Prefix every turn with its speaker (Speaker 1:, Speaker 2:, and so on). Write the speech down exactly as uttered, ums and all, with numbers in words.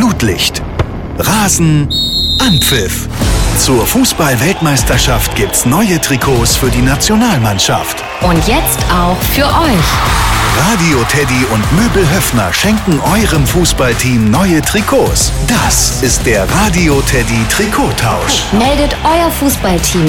Speaker 1: Flutlicht. Rasen, Anpfiff. Zur Fußball-Weltmeisterschaft gibt's neue Trikots für die Nationalmannschaft.
Speaker 2: Und jetzt auch für euch.
Speaker 1: Radio Teddy und Möbel Höffner schenken eurem Fußballteam neue Trikots. Das ist der Radio Teddy Trikottausch.
Speaker 2: Meldet euer Fußballteam